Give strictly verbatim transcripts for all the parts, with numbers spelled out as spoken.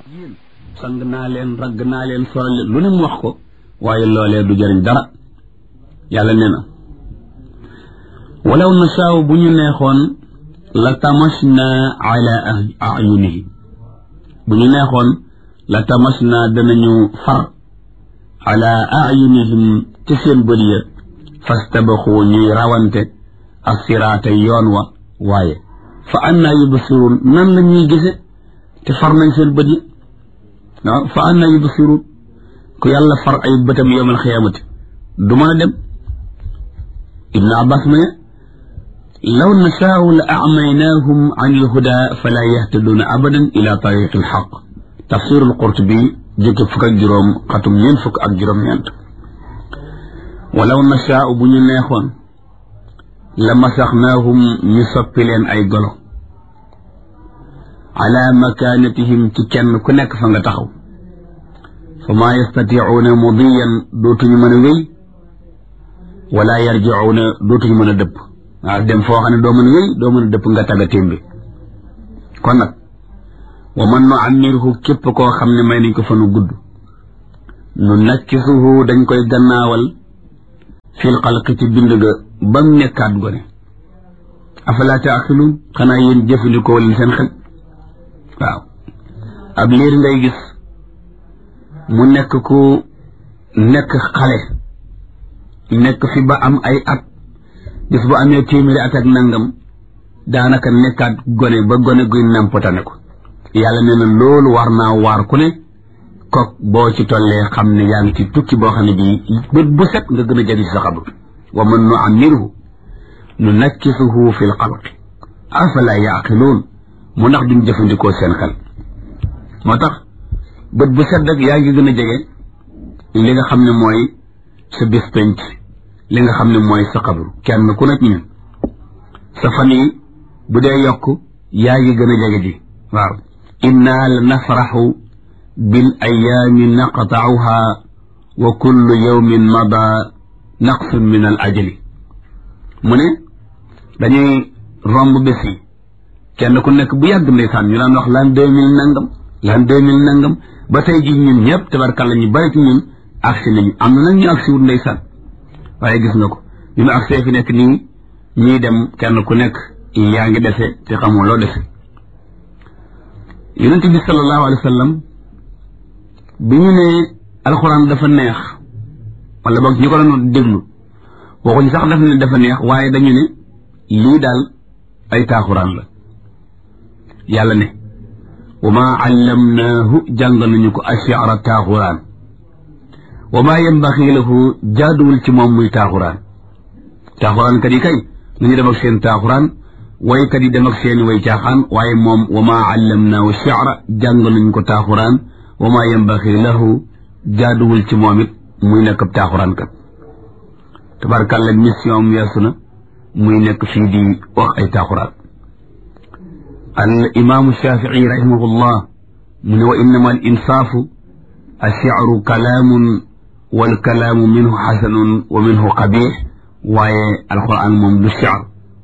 yéen sang naa leen ragg naa leen solal leen lu ne mu wax ko waaye loolee du jëriñ dara yàlla nee na walaw nasaaw bu ñu neexoon la tamasna ala ayunihim bu ñu neexoon la tamasna danañu far ala ayunihim ci seen bët ya fastabaxu ñuy rawante assiraata yoon wa waaye fa anna yubsirun nan la ñuy gise te far nañ seen bët yi waaw fa anna yubsirun ku yàlla far ay bëtam yawmal xiyaamati du mën a dem ibnu abbas ma ne law nashaau la acmaynaahum an ilhuda fala yahtaduuna abadan ila tariqi ilxaq tafsirul qurtubi jukki fukk ak juróom xatum ñeent fukk ak juróom-ñeent walaw nashaau bu ñu neexoon la masaxnaahum ñu soppi leen ay golo ala makaanatihim ci kenn ku nekk fa nga taxaw fa maa yastatiicuuna mudiyan dootuñu mën a wéy wala yarjicuuna dootuñu mën a dëpp waaw dem foo xam ne doo mën a wéy doo mën a dëpp nga tagga témbi kon nag wa man nu ammirhu képp koo xam ne may nañ ko fanu gudd nu nakkisuhu dañ koy gannaawal fil xalqi ci bind ga ba mu nekkaat gone afalaa taaxiluun xanaa yéen jëfandikoo leen seen xel waaw ab liir ngay gis mu nekk ku nekk xale nekk fi ba am ay at bis bu amee téeméeri at ak nangam daanaka nekkaat gone ba gone guy nampatane ko yàlla nee na loolu war naa waar ku ne kook boo ci tollee xam ne yaa ngi ci tukki boo xam ne bii bët bu set nga gën a jagi ci sa xabru wa man nu ammirhu nu nakkisuhu fi l xalqi afala yaqiluun mu ndax duñ jëfandikoo seen xel moo tax bët bu set rek yaa ngi gën a jege li nga xam ne mooy sa bis penc li nga xam ne mooy sa xabru kenn ku nekk ñun sa fan yi bu dee yokk yaa ngi gën a jege ji waaw inna la nafraxu bil ayaami naqtauha wa kullu yawmin mada naqsun min al ajali mu ne dañuy romb bés yi kenn ku nekk bu yàgg ndeysaan ñu daan wax l'an deux mille nangam l'an deux mille nangam ba tey ji ñun ñëpp tabarkàlla ñu bari ci ñun agsi nañu am na nag ñu agsi wut ndeysaan waaye gis nga ko ñu mu agsee fi nekk nii ñuy dem kenn ku nekk yaa ngi dese te xamoo loo dese yonent bi sallallahu alayhi wa sallam bi ñu ne alxuraan dafa neex wala boog ñu ko doon déglu waxuñ sax daf ne dafa neex waaye dañu ne lii daal ay taaxuraan la yàlla ne wa maa allamnaahu jàng nañu ko ashi'ra taaxuraan wa maa yambaxi lahu jaaduwul ci moom muy taaxuraan taaxuraan kat yi kay nañu dem ak seen taaxuraan waykat yi dem ak seen way caaxaan waaye moom wa maa allamnaahu shi'ra jàng nañu ko taaxuraan wa maa yambaxi lahu jaaduwul ci moom it muy nekk ab taaxuraan kat tabarkàlla mission am yeesu na muy nekk fii di wax ay taaxuraan al imaamu shafii rahimahullah mu ne wa innama al insaafu ash-shi'ru kalaamun wal kalaamu minhu xasanun wa minhu qabiix waaye alquran moom du shi'r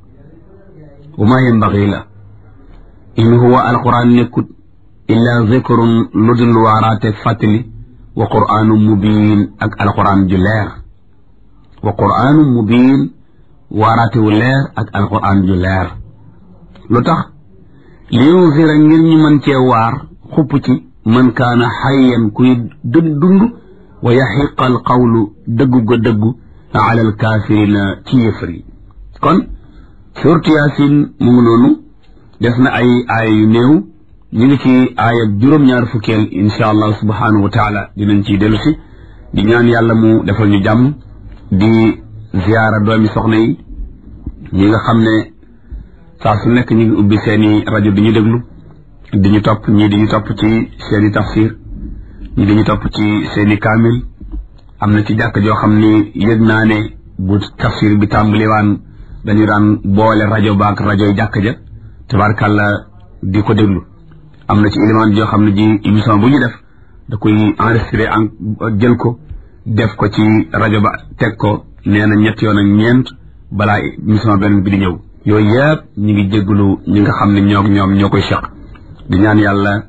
wa maa yanbaghi la in huwa alquran nekkut illa zikrun lu dul waaraate fàttali wa qur'aanun mubiin ak alquran ju leer wa qur'aanun mubiin waaraate wu leer ak alquran ju leer lu tax li yunzira ngir ñu mën cee waar xupp ci man kaana xayyan kuy dund dund wa yaxiqa al qawlu dëggu ga dëggu ala al kaafirina ci yëfër yi kon suurtu yaasin mu ngi noonu des na ay aaya yu néew ñu ngi ci aaya juróom-ñaar fukkeel insha allah subhanahu wa taala dinañ ciy dellu si di ñaan yàlla mu defal ñu jàmm di ziyaara doomi soxna yi ñi nga xam ne saa su nekk ñu ngi ubbi seeni rajo di ñu déglu di ñu topp ñii di ñu topp ci seeni tafsir ñii di ñu topp ci seeni kaamil am na ci jàkk joo xam ni yëg naa ne bu tafsir bi tàmbaliwaan dañu daan boole rajo baak rajoy jàkk ja tabarkàlla di ko déglu am na ci élément joo xam ne ji émission bu ñu def da koy enregistré en jël ko def ko ci rajo ba teg ko nee na ñett yoon ak ñeent balaa émission beneen bi di ñëw yooyu yëpp ñu ngi jégalu ñi nga xam ne ñoo ñoom ñoo koy seq di ñaan yàlla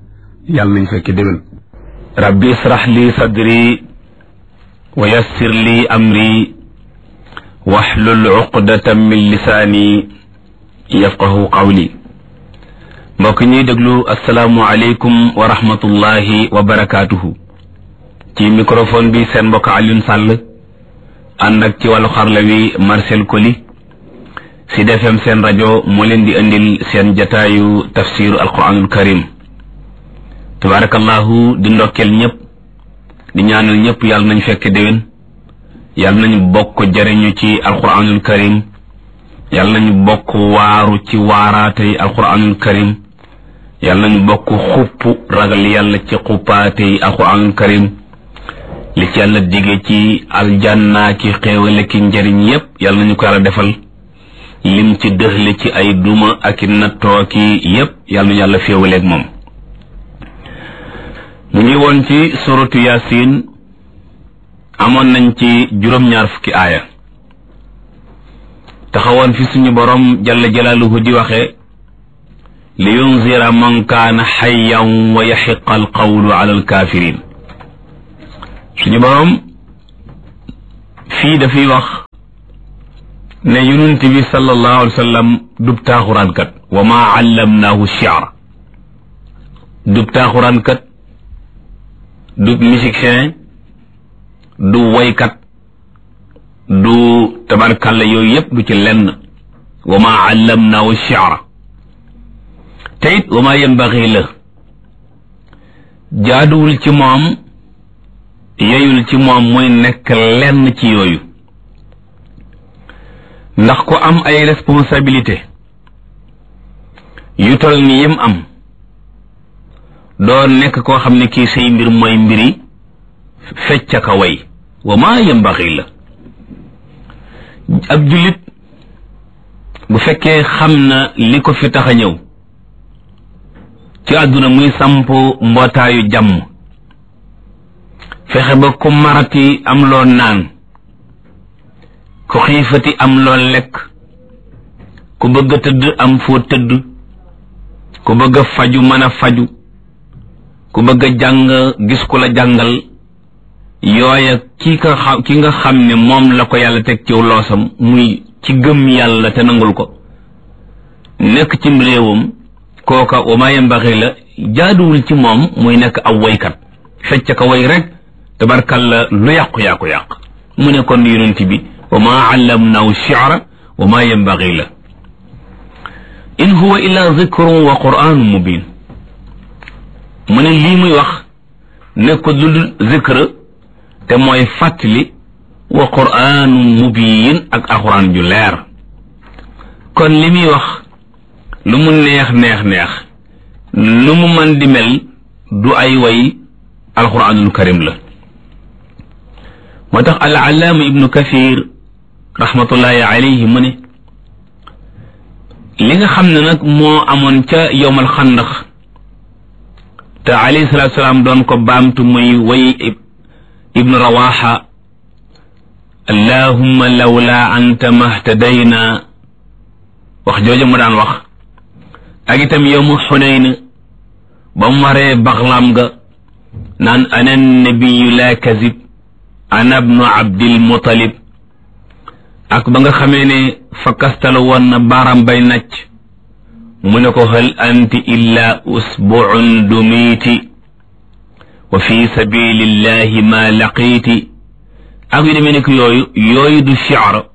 yàlla nañ fekk déwén. rabbi israh li sadri wa yassir li amri wahlul uqdatan min lisaani yafqahu qawli. mbokk ñuy déglu asalaamu aleykum wa rahmatullahi wa barakaatuhu. ci microphone bi seen mbokk Alioune Sall ànd ak ci wàllu xarla wi Marcel Koli. Sud F M seen rajo moo leen di indil seen jataayu tafsiru alquranul karim. tabarakallahu di ndokkeel ñëpp di ñaanal ñëpp yàlla nañ fekk déwén yàlla nañu bokk jariñu ci alquranul karim yàlla nañu bokk waaru ci waaraatey alquranul karim yàlla nañu bokk xupp ragal yàlla ci xuppaatey alquranul karim li ci yàlla dige ci aljanna ki xéewale ki njariñ yépp yàlla nañu ko yàlla defal lim ci dëxle ci ay duma ak i nattoo ki yépp yàlla nañu yàlla féewaleeg moom. ñu ngi woon ci suratu yasin amoon nañ ci juróom-ñaar fukki aaya taxawoon fi suñu borom jalla jalaaluhu di waxe li yunzira man kaana xayyan wa yaxiqa alqawlu ala alkafirin. suñu borom fii dafay wax ne yonent bi sallallahu alayhi wa sallam dub taaxuraankat wa ma allamnaahu shi'ra dub taaxuraankat du musicien du woykat du tabarkalla yooyu yépp du ci lenn wa ma allamnaahu shi'ra te it wa ma yanbaghi la jaaduwul ci moom yeyul ci moom muy nekk lenn ci yooyu ndax ko am ay responsabilité yu tol ni yim am doo nekk koo xam ne kii say mbir mooy mbiri fecca ka way wa ma yambaxi la ab jullit bu fekkee xam na li ko fi tax a ñëw ci àdduna muy samp mbootaayu jàmm fexe ba ku marati am loo naan ku xiifati am loo lekk ku bëgg a tëdd am foo tëdd ku bëgg a faju mën a faju ku bëgg a jàng gis ku la jàngal yooya ki ka xam ki nga xam ne moom la ko yàlla teg ci loosam muy ci gëm yàlla te nangul ko nekk cim réewam kooka wa ma yambaxi la jaaduwul ci moom muy nekk aw woykat fecc ka way rek tabarkalla lu yàqu yaa ko yàq mu ne kon yonent bi wa ma allamnaahu shi'ra wa ma yambaxi la in huwa illa zikrun wa qur'anun mubin mu ne lii muy wax nekkul lu dul zikr te mooy fàttali wa qur'anun mubin ak alxuraan ju leer kon li muy wax lu mu neex neex neex lu mu mën di mel du ay way alxuraanul karim la moo tax al allaama ibnu kathir rahmatullahi alayhi mu ne li nga xam ne nag moo amoon ca yowmal xandax te alayhi salaatu salaam doon ko baamtu muy way ibnu rawaxa allahumma lawla anta mahtadayna wax jooju mu daan wax ak itam yowmu xunayn ba mu waree baxlaam ga naan ana nabiyu la kazib ana ibnu abdil mutalib ak ba nga xamee ne fakkastala woon na baaram bay nacc mu ne ko hal anti illa usbu'un dumiti wa fi sabilillahi ma laqiiti ak yu demee nekk yooyu yooyu du shi'r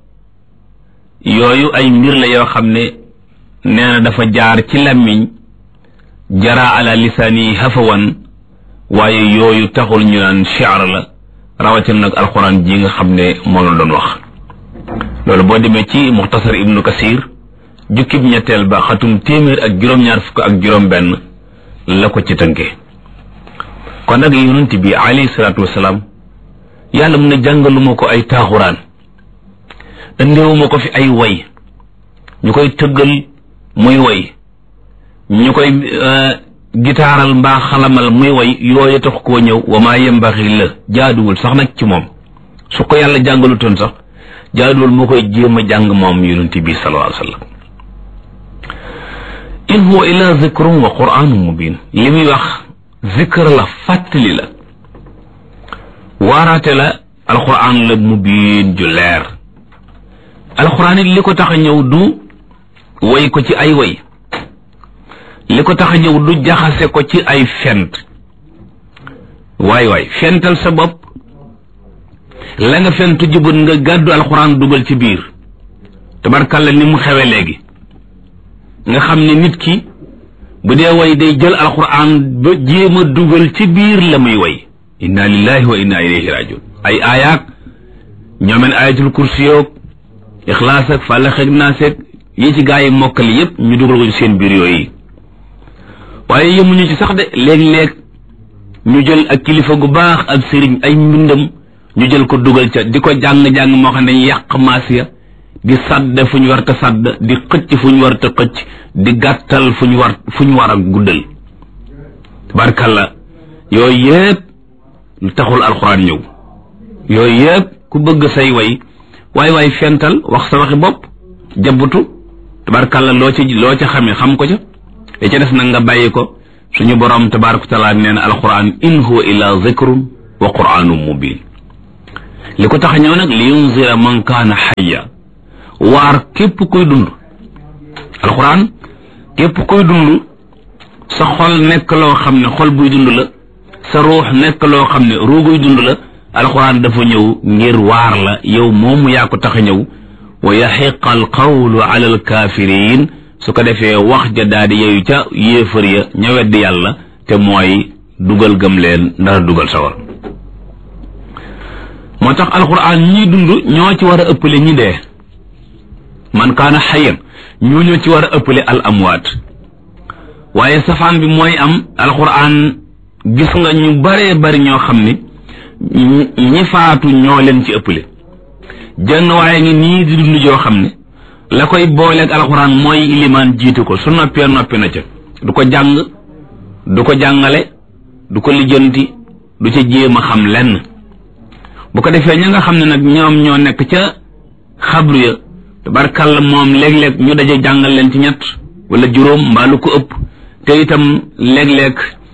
yooyu ay mbir la yoo xam ne nee na dafa jaar ci làmmiñ jara ala lisaani hafawan waaye yooyu taxul ñu naan shi'r la rawatina nag alxuraan ji nga xam ne moo la doon wax loolu boo demee ci muxtasar ibnu kasir jukkib ñetteel ba xatum téeméer ak juróom-ñaar fukk ak juróom-benn la ko ci tënkee kon nag yonent bi alayhi salaatu wasalaam yàlla mun ne jàngaluma ko ay taaxuraan indewuma ko fi ay way ñu koy tëggal muy way ñu koy gitaaral mbaa xalamal muy way yooyu tax koo ñëw wa maa yembaxi la jaaduwul sax nag ci moom su ko yàlla jàngalutoon sax jaaduwul moo koy jéem a jàng moom yonent bi sallallahu alayhi wa sallam in huwa illa zikrun wa qur'anun mubin li muy wax zikr la fàttali la waaraate la alquran la mubiin ju leer alquran it li ko tax a ñëw du way ko ci ay way li ko tax a ñëw du jaxase ko ci ay fent waay waay fental sa bopp la nga fentu jubut nga gàddu alquran dugal ci biir tabarkàlla ni mu xewe léegi nga xam ne nit ki bu dee way day jël alquran ba jéem a dugal ci biir la muy way inna lillahi wa inna ilayhi rajiun ay aayaat ñoomeen ayatul kursi yoog ixlaas ak fàllax ak naas ak yi ci gaa yi mokkal yépp ñu dugal ko ci seen biir yooyu waaye yemuñu ci sax de léeg-léeg ñu jël ak kilifa gu baax ak sëriñ ay mbindam ñu jël ko dugal ca di ko jàng-jàng moo xam ne yàq maas ya di sadd fu ñu war ta sadd di xëcc fu ñu war ta xëcc di gàttal fu ñu war fu ñu war a guddal tabarkalla yooyu yëpp lu taxul alxuraan ñëw yooyu yëpp ku bëgg say way waay waay fental wax sa waxi bopp jabbutu tabarkalla loo ci loo ca xamee xam ko ca li ca des nag nga bàyyi ko suñu borom tabaraka taala nee na alxuraan in huwa illa zikrun wa qur'anun mubin li ko tax ñëw nag li yunzira man kaana hayya waar képp kuy dund alxuraan képp kuy dund sa xol nekk loo xam ne xol buy dund la sa ruux nekk loo xam ne ruuguy dund la alxuraan dafa ñëw ngir waar la yow moomu yaa ko tax a ñëw wa yaxiqa al qawlu ala al kaafiriin su ko defee wax ja daal di yeeyu ca yéefar ya ña weddi yàlla te mooy dugal gëm leen ndara dugal sawar moo tax alxuraan ñi dund ñoo ci war a ëppale ñi dee man kaana xayyan ñoo ñoo ci war a ëppale al amwaat waaye safaan bi mooy am alxuraan gis nga ñu baree bari ñoo xam ni ñi faatu ñoo leen ci ëppale jënn waaye ngi nii di dund joo xam ne la koy booleeg alxuraan mooy ilimaan jiitu ko su noppee noppi na ca du ko jàng du ko jàngale du ko lijjanti du ca jéem a xam lenn bu ko defee ña nga xam ne nag ñoom ñoo nekk ca xabru ya tabarkàlla moom léeg-léeg ñu daje jàngal leen ci ñett wala juróom mbaa lu ko ëpp te itam léeg-léeg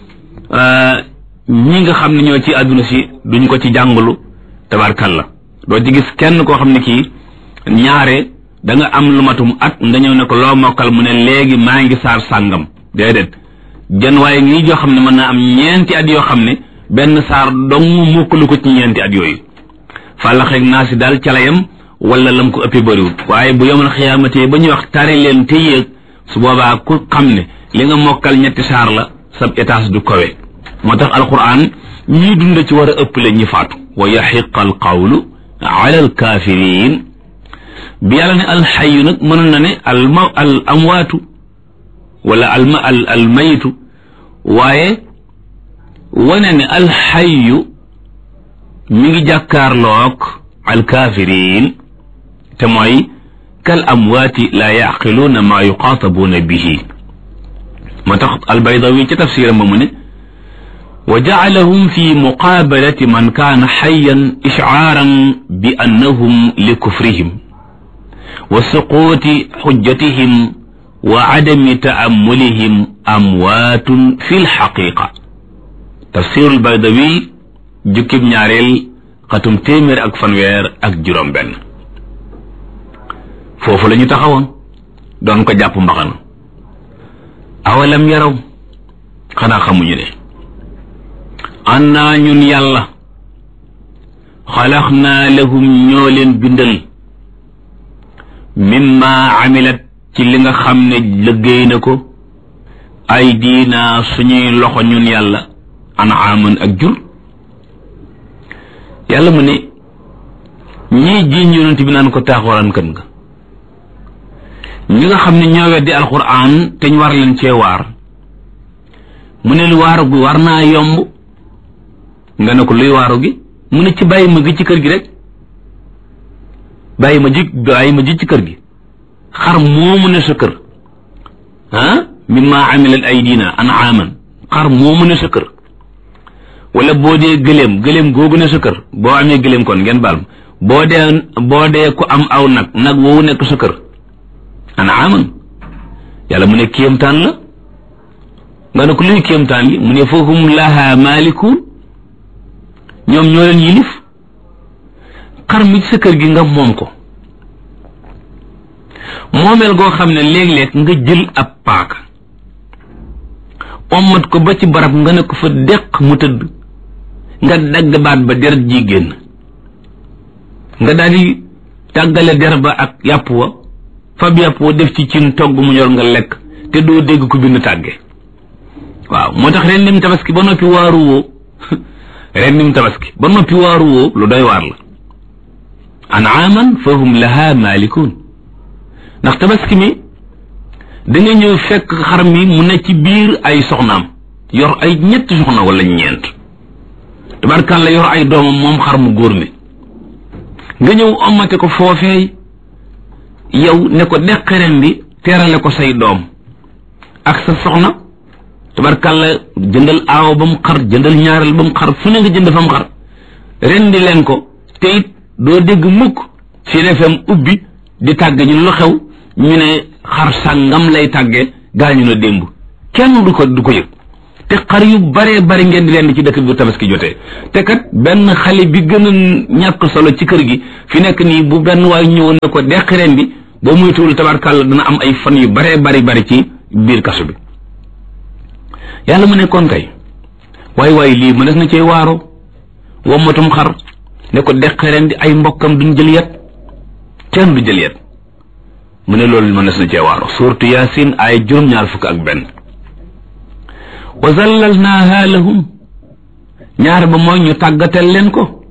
ñi nga xam ne ñoo ci àdduna si duñ ko ci jàngalu tabarkàlla doo ci gis kenn koo xam ne kii ñaare da nga am lu matum at nga ñëw ne ko loo mokkal mu ne léegi maa ngi saar sàngam déedéet jën waaye ngi joo xam ne mën naa am ñeenti at yoo xam ne benn saar dong mokkalu ko ci ñeenti at yooyu fàllaxeeg naa si daal ca la yam wala lam ko ëppee bëriwut waaye bu yomal xiyaamatee ba ñuy wax tari leen te yéeg su boobaa ku xam ne li nga mokkal ñetti saar la sab étage du kawe moo tax alquran ñii dund ci war a ëpp la ñi faatu wa yaxiqa al qawlu ala al kaafiriin bi yàlla ne alxayu nag mënoon na ne al ma al amwaatu wala al ma al al mayitu waaye wane ne alxayu mi ngi jàkkaarloog al kaafiriin te mooy kal amwaati laa yaqiluuna maa yuqaatabuuna bihi moo tax albaydawi ca tafsiram ba mu ne wa jacalahum fi muqaabalati man kaana xayan ishcaaran bi annahum li kufrihim wa suquuti xujjatihim wa cadami taamulihim amwaatun fi lxaqiqa tafsiru albaydawi jukkib ñaareel xatum téeméer ak fanweer ak juróom benn foofu la ñu taxawoon doon ko jàpp mbaxana awalam yaraw xanaa xamuñu ne annaa ñun yàlla xalaxnaa lahum ñoo leen bindal mimma amilat ci li nga xam ne liggéey na ko ay diina suñuy loxo ñun yàlla anaaman ak jur yàlla mu ne ñii jiiñ yonent bi naan ko taaxuraan kan nga ñi nga xam ne ñoo weddi alquran te ñu war leen cee waar mu ne lu waaru gi war naa yomb nga ne ko luy waaru gi mu ne ci bàyyi ma gi ci kër gi rek bàyyi ma ji bàyyi ma ji ci kër gi xar moomu ne sa kër ah mimma amilat aydina an'aman xar moomu ne sa kër wala boo dee gëléem gëléem googu ne sa kër boo amee gëléem kon ngeen baal ma boo dee boo dee ku am aw nag nag woowu nekk sa kër an'aman yàlla mu ne kéemtaan la nga ne ko luy kéemtaan yi mu ne fahum laha malikuun ñoom ñoo leen yilif xar mi ci sa kër gi nga moom ko moomeel goo xam ne léeg-léeg nga jël ab paaka ommat ko ba ci barab nga ne ko fa deq mu tëdd nga dagg baat ba deret ji génn nga daal di tàggale der ba ak yàpp wa fab yàpp wa def ci cin togg mu ñor nga lekk te doo dégg ku bind tàgge waaw moo tax ren nim tabaski ba noppi waaru woo ren nim tabaski ba noppi waaru woo lu doy waar la an'aaman fa hum laha malikuun ndax tabaski mi da nga ñëw fekk xar mi mu ne ci biir ay soxnaam yor ay ñetti soxna wala ñeent tabarkàlla yor ay doomam moom xar mu góor mi nga ñëw omate ko foofeey yow ne ko deq ren bi teerale ko say doom ak sa soxna tabarkàlla jëndal aaw ba mu xar jëndal ñaareel ba mu xar fu ne nga jënd fa mu xar ren di leen ko te it doo dégg mukk ci defam ubbi di tàgge ñu lu xew ñu ne xar sàngam lay tàgge gaañu na démb kenn du ko du ko yëg te xar yu bare bari ngeen di leen ci dëkk bi bu tabaski jotee te kat benn xale bi gën a ñàkk solo ci kër gi fi nekk nii bu benn waay ñëwoon na ko deq ren bi boo muytuwul tabarkàlla dana am ay fan yu bare bari bari ci biir kasu bi yàlla mu ne kon kay waay waay lii mu des na cee waaro wommatum xar ne ko deq ren di ay mbokkam duñ jël yet kenn du jël yet mu ne loolu mën des na cee waaro suuratu yaasin ay juróom-ñaar fukk ak benn wa zallalnaaha lahum ñaar ba mooy ñu tàggatal leen ko